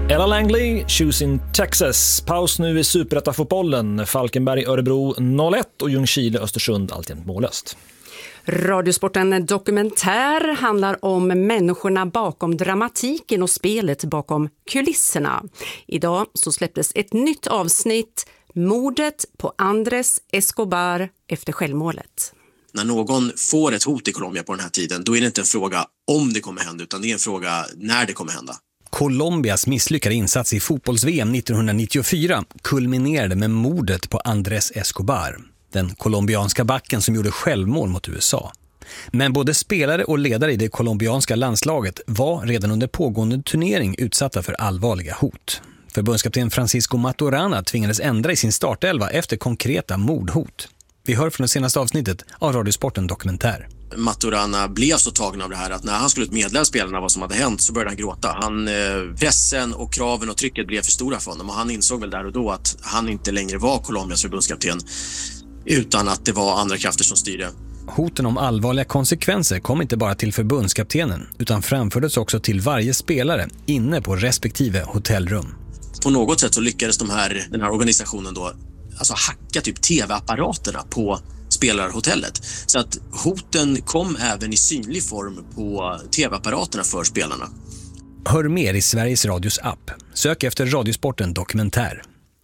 Ella Langley, Choosing Texas. Paus nu i Superettan-fotbollen. Falkenberg, Örebro 0-1 och Ljungskile, Östersund alltjämt mållöst. Radiosporten Dokumentär handlar om människorna bakom dramatiken och spelet bakom kulisserna. Idag så släpptes ett nytt avsnitt, mordet på Andrés Escobar efter självmålet. När någon får ett hot i Colombia på den här tiden, då är det inte en fråga om det kommer hända, utan det är en fråga när det kommer hända. Colombias misslyckade insats i fotbolls-VM 1994 kulminerade med mordet på Andrés Escobar, den colombianska backen som gjorde självmål mot USA. Men både spelare och ledare i det colombianska landslaget var redan under pågående turnering utsatta för allvarliga hot. Förbundskapten Francisco Maturana tvingades ändra i sin startelva efter konkreta mordhot. Vi hör från det senaste avsnittet av Radiosporten Dokumentär. Maturana blev så tagen av det här att när han skulle meddela spelarna vad som hade hänt så började han gråta. Pressen och kraven och trycket blev för stora för honom och han insåg väl där och då att han inte längre var Colombias förbundskapten utan att det var andra krafter som styrde. Hoten om allvarliga konsekvenser kom inte bara till förbundskaptenen utan framfördes också till varje spelare inne på respektive hotellrum. På något sätt så lyckades den här organisationen då alltså hacka typ tv-apparaterna på spelarhotellet. Så att hoten kom även i synlig form på tv-apparaterna för spelarna. Hör mer i Sveriges Radios app. Sök efter Radiosporten Dokumentär.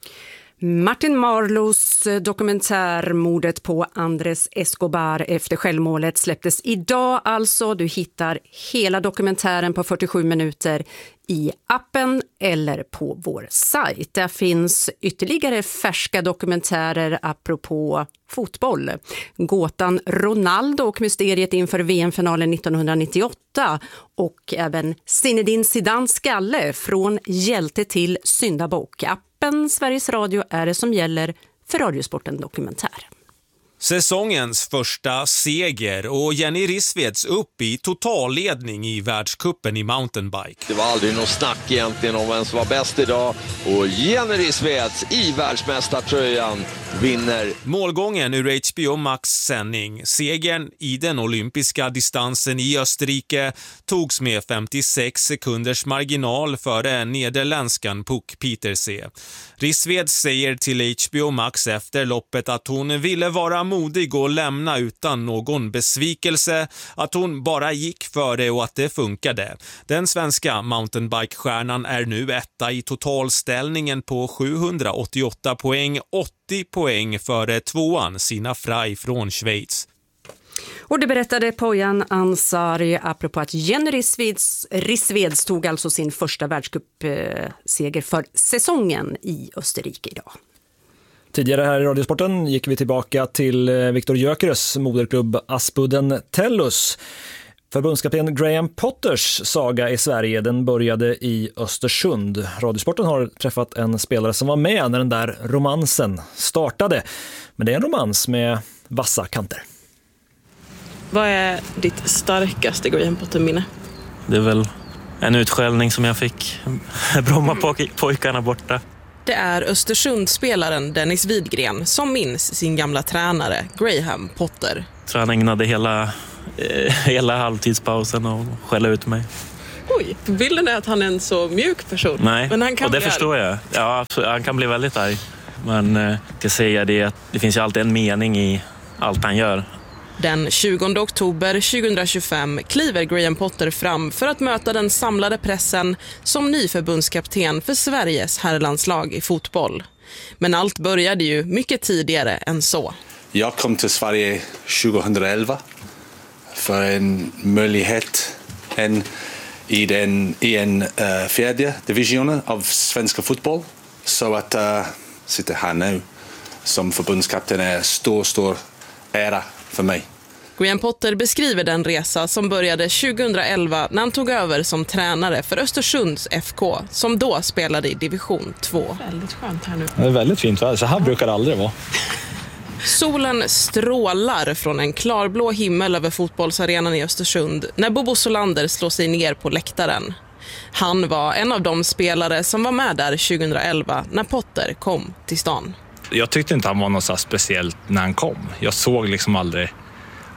Martin Marlos dokumentär mordet på Andrés Escobar efter självmålet släpptes idag alltså. Du hittar hela dokumentären på 47 minuter i appen eller på vår sajt. Där finns ytterligare färska dokumentärer apropå fotboll. Gåtan Ronaldo och mysteriet inför VM-finalen 1998 och även Zinedine Zidans skalle från hjälte till syndabock. Appen Sveriges Radio är det som gäller för Radiosporten Dokumentär. Säsongens första seger och Jenny Rissveds upp i totalledning i världscupen i mountainbike. Det var aldrig något snack egentligen om vem som var bäst idag och Jenny Rissveds i världsmästartröjan vinner. Målgången ur HBO Max sändning, segern i den olympiska distansen i Österrike togs med 56 sekunders marginal före nederländskan Puk Pieterse. Rissved säger till HBO Max efter loppet att hon ville vara modig och lämna utan någon besvikelse, att hon bara gick för det och att det funkade. Den svenska mountainbike-stjärnan är nu etta i totalställningen på 788 poäng, 80 poäng före tvåan Sina Frey från Schweiz. Och det berättade Pojan Ansari apropå att Jenny Rissveds tog alltså sin första världscupseger för säsongen i Österrike idag. Tidigare här i Radiosporten gick vi tillbaka till Viktor Gyökeres moderklubb Aspudden Tellus. Förbundskapten Graham Potters saga i Sverige, den började i Östersund. Radiosporten har träffat en spelare som var med när den där romansen startade. Men det är en romans med vassa kanter. Vad är ditt starkaste Graham Potter-minne? Det är väl en utskällning som jag fick. Brommapojkarna borta. Det är Östersundsspelaren Dennis Widgren som minns sin gamla tränare Graham Potter. Så han ägnade hela halvtidspausen och skälla ut mig. Oj, bilden är att han är en så mjuk person. Nej, men han kan och det förstår jag. Ja, han kan bli väldigt arg. Men jag ska säga det att det finns ju alltid en mening i allt han gör. Den 20 oktober 2025 kliver Graham Potter fram för att möta den samlade pressen som ny förbundskapten för Sveriges herrlandslag i fotboll. Men allt började ju mycket tidigare än så. Jag kom till Sverige 2011 för en möjlighet i en fjärde divisionen av svenska fotboll. Så att sitta här nu som förbundskapten är stor ära för mig. Graham Potter beskriver den resa som började 2011 när han tog över som tränare för Östersunds FK som då spelade i division 2. Väldigt skönt här nu. Det är väldigt fint väder, så här brukar det aldrig vara. Solen strålar från en klarblå himmel över fotbollsarenan i Östersund när Bobo Solander slår sig ner på läktaren. Han var en av de spelare som var med där 2011 när Potter kom till stan. Jag tyckte inte han var något så speciellt när han kom. Jag såg liksom aldrig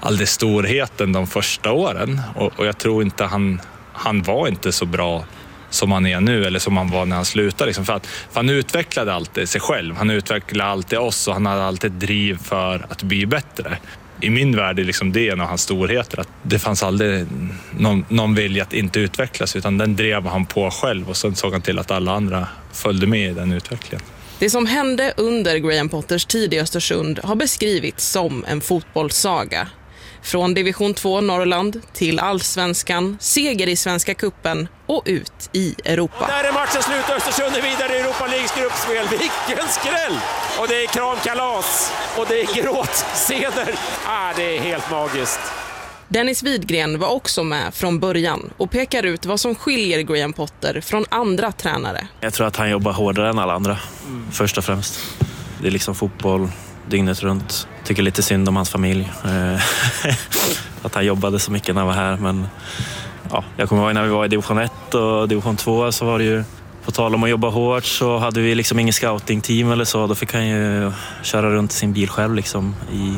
storheten de första åren och jag tror inte han var inte så bra som han är nu eller som han var när han slutade. Liksom. För han utvecklade alltid sig själv. Han utvecklade alltid oss och han hade alltid ett driv för att bli bättre. I min värld är liksom det en av hans storheter. Att det fanns aldrig någon vilja att inte utvecklas utan den drev han på själv och sen såg han till att alla andra följde med i den utvecklingen. Det som hände under Graham Potters tid i Östersund har beskrivits som en fotbollssaga. Från division 2 Norrland till allsvenskan, seger i Svenska cupen och ut i Europa. Och där är matchen slut, Östersund är vidare i Europa Leagues gruppspel. Vilken skräll! Och det är kramkalas och det är gråtscener. Det är helt magiskt. Dennis Widgren var också med från början och pekar ut vad som skiljer Graham Potter från andra tränare. Jag tror att han jobbar hårdare än alla andra, först och främst. Det är liksom fotboll dygnet runt. Tycker lite synd om hans familj. Att han jobbade så mycket när han var här. Men ja, jag kommer ihåg när vi var i division 1 och division 2 så var det ju, på tal om att jobba hårt, så hade vi liksom ingen scouting-team eller så. Då fick han ju köra runt sin bil själv liksom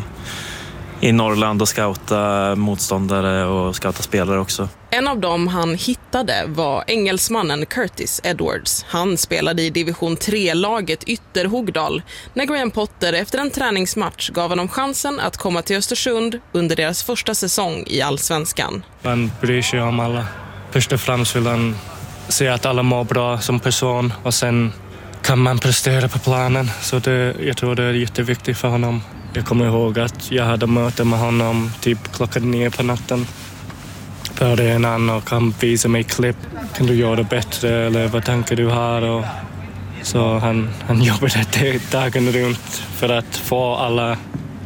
i Norrland och scouta motståndare och scouta spelare också. En av dem han hittade var engelsmannen Curtis Edwards. Han spelade i division 3-laget Ytterhogdal när Graham Potter efter en träningsmatch gav honom chansen att komma till Östersund under deras första säsong i Allsvenskan. Man bryr sig om alla. Först och främst vill han se att alla mår bra som person och sen kan man prestera på planen. Så jag tror det är jätteviktigt för honom. Jag kommer ihåg att jag hade möte med honom typ 9:00 på natten. Började en annan och han visade mig klipp. Kan du göra det bättre eller vad tänker du här? Och så han jobbade dagen runt för att få alla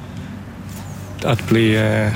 att bli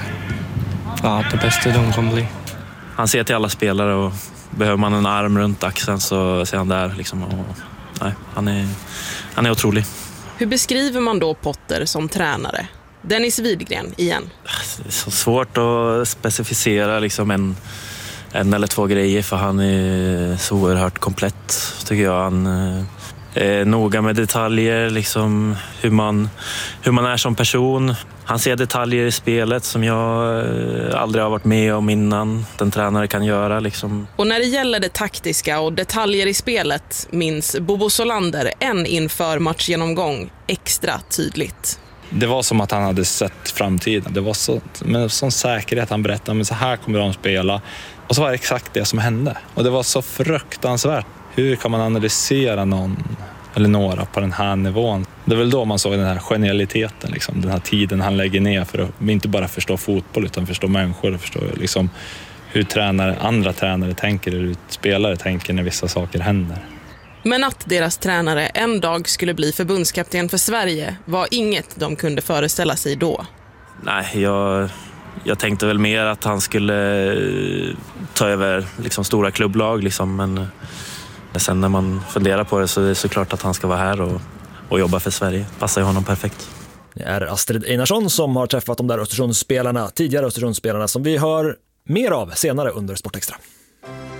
det bästa de kan bli. Han ser till alla spelare och behöver man en arm runt axeln så ser han där. Liksom, han är otrolig. Hur beskriver man då Potter som tränare? Dennis Widgren igen. Det är så svårt att specificera liksom en eller två grejer för han är så oerhört komplett tycker jag. Han är noga med detaljer, liksom hur man är som person. Han ser detaljer i spelet som jag aldrig har varit med om innan den tränare kan göra. Liksom. Och när det gäller det taktiska och detaljer i spelet minns Bobo Solander en inför matchgenomgång extra tydligt. Det var som att han hade sett framtiden. Det var så, med sån säkerhet han berättade, men så här kommer de spela. Och så var det exakt det som hände. Och det var så fruktansvärt. Hur kan man analysera någon eller några på den här nivån? Det är väl då man såg den här genialiteten, liksom, den här tiden han lägger ner för att inte bara förstå fotboll utan förstå människor och förstå liksom, hur andra tränare tänker, hur spelare tänker när vissa saker händer. Men att deras tränare en dag skulle bli förbundskapten för Sverige var inget de kunde föreställa sig då. Nej, jag tänkte väl mer att han skulle ta över liksom, stora klubblag. Liksom, men sen när man funderar på det så är det såklart att han ska vara här och jobba för Sverige. Passar ju honom perfekt. Det är Astrid Einarsson som har träffat de där tidigare Östersundsspelarna som vi hör mer av senare under Sportextra.